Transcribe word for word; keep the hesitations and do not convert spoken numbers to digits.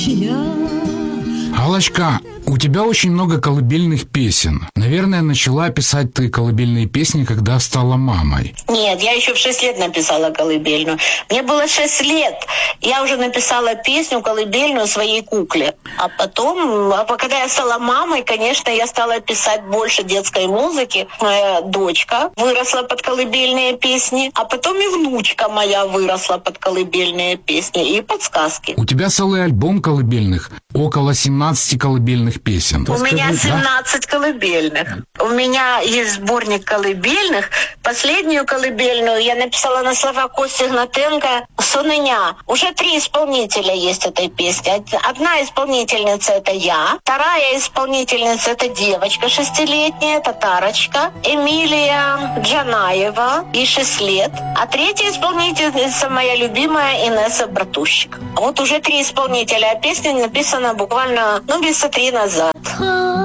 Аллочка, у тебя очень много колыбельных песен. Наверное, начала писать ты колыбельные песни, когда стала мамой. Нет, я еще в шесть лет написала колыбельную. Мне было шесть лет. Я уже написала песню колыбельную своей кукле. А потом, а когда я стала мамой, конечно, я стала писать больше детской музыки. Моя дочка выросла под колыбельные песни, а потом и внучка моя выросла под колыбельные песни и под сказки. У тебя целый альбом колыбельных, около семнадцати колыбельных песен. У Расскажи, меня да? семнадцать колыбельных. У меня есть сборник колыбельных. Последнюю колыбельную я написала на слова Кости Гнатенко «Соненя». Уже три исполнителя есть этой песни. Одна исполнительница — это я. Вторая исполнительница — это девочка шестилетняя, татарочка, Эмилия Джанаева, ей шесть лет. А третья исполнительница — моя любимая Инесса Братущик. Вот уже три исполнителя, а песня написана буквально, ну, месяца три назад.